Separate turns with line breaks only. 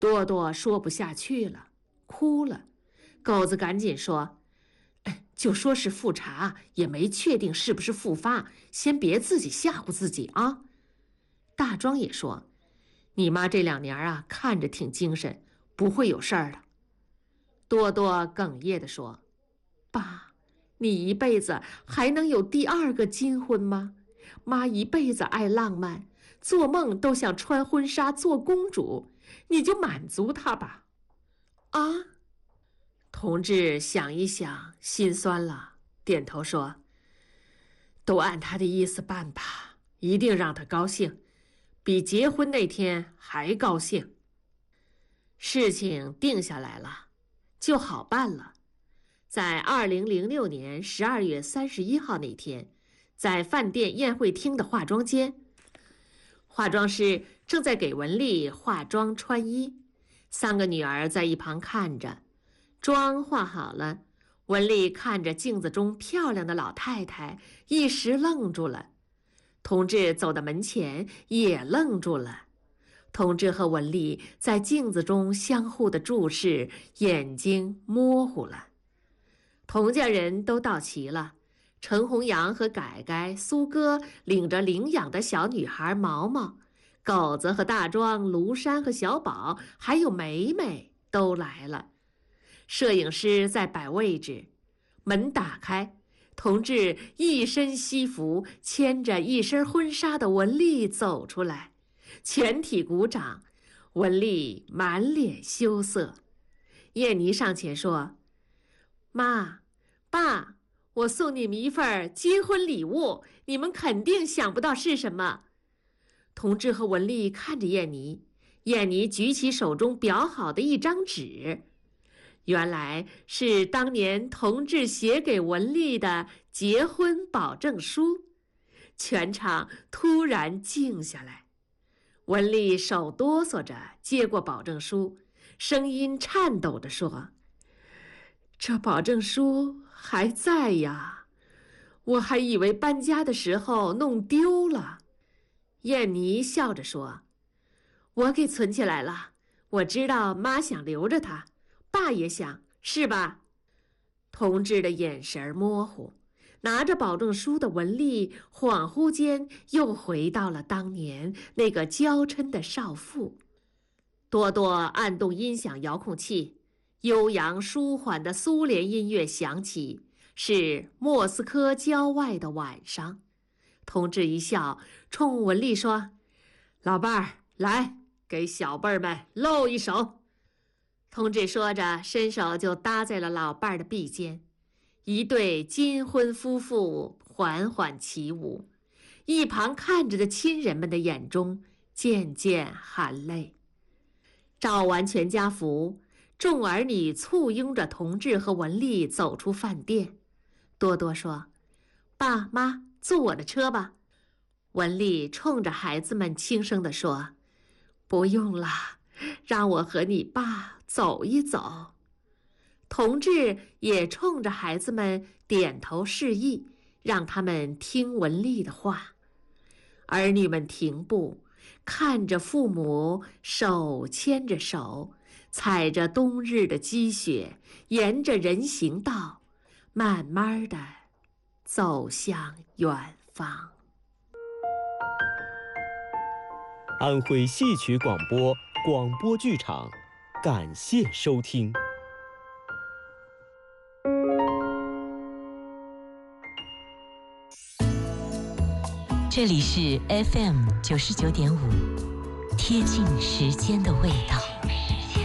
多多说不下去了，哭了。狗子赶紧说：“就说是复查，也没确定是不是复发，先别自己吓唬自己啊。”大庄也说：“你妈这2年啊，看着挺精神，不会有事儿的。”多多哽咽地说：“爸，你一辈子还能有第2个金婚吗？妈一辈子爱浪漫，做梦都想穿婚纱做公主，你就满足她吧。”啊！同志想一想，心酸了，点头说：“都按他的意思办吧，一定让他高兴，比结婚那天还高兴。”事情定下来了，就好办了。在2006年12月31号那天，在饭店宴会厅的化妆间，化妆师正在给文丽化妆穿衣，3个女儿在一旁看着。妆化好了，文丽看着镜子中漂亮的老太太，一时愣住了。同志走到门前也愣住了。同志和文丽在镜子中相互的注视，眼睛模糊了。童家人都到齐了，陈红阳和改改、苏哥领着领养的小女孩毛毛，狗子和大庄、庐山和小宝，还有梅梅都来了。摄影师在摆位置，门打开，同志一身西服，牵着一身婚纱的文丽走出来，全体鼓掌。文丽满脸羞涩。燕妮上前说：“妈，爸，我送你们一份结婚礼物，你们肯定想不到是什么。”同志和文丽看着燕妮，燕妮举起手中裱好的一张纸，原来是当年同志写给文丽的结婚保证书。全场突然静下来，文丽手哆嗦着接过保证书，声音颤抖地说：“这保证书还在呀，我还以为搬家的时候弄丢了。”燕妮笑着说：“我给存起来了，我知道妈想留着它，爸也想，是吧？”同志的眼神模糊，拿着保证书的文丽恍惚间又回到了当年那个娇嗔的少妇。多多按动音响遥控器，悠扬舒缓的苏联音乐响起，是莫斯科郊外的晚上。同志一笑，冲文丽说：“老伴儿，来，给小辈儿们露一手。”同志说着，伸手就搭在了老伴儿的臂间。一对金婚夫妇缓缓起舞，一旁看着的亲人们的眼中渐渐含泪。照完全家福，众儿女簇拥着同志和文丽走出饭店。多多说：“爸妈，坐我的车吧。”文丽冲着孩子们轻声地说：“不用了，让我和你爸走一走。”同志也冲着孩子们点头示意，让他们听文丽的话。儿女们停步，看着父母手牵着手，踩着冬日的积雪，沿着人行道，慢慢地走向远方。
安徽戏曲广播广播剧场，感谢收听。
这里是 FM 99.5，贴近时间的味道。